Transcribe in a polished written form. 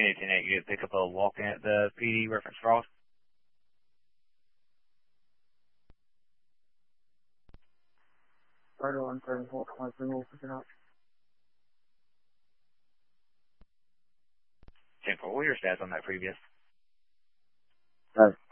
10-8, you pick up a walk-in at the PD reference Frost. 3134, 23, we'll pick it up. 10-4, what are your stats on that previous?